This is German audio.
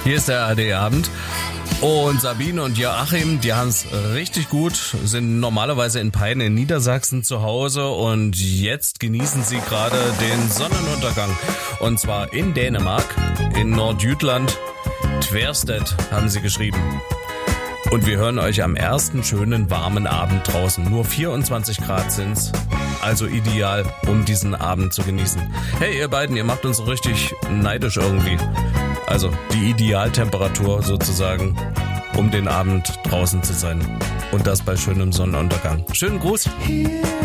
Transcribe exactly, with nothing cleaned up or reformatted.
Hier ist der A R D-Abend. Und Sabine und Joachim, die haben es richtig gut, sind normalerweise in Peine in Niedersachsen zu Hause und jetzt genießen sie gerade den Sonnenuntergang. Und zwar in Dänemark, in Nordjütland, Tversted haben sie geschrieben. Und wir hören euch am ersten schönen warmen Abend draußen. Nur vierundzwanzig Grad sind's, also ideal, um diesen Abend zu genießen. Hey ihr beiden, ihr macht uns richtig neidisch irgendwie. Also die Idealtemperatur sozusagen, um den Abend draußen zu sein. Und das bei schönem Sonnenuntergang. Schönen Gruß.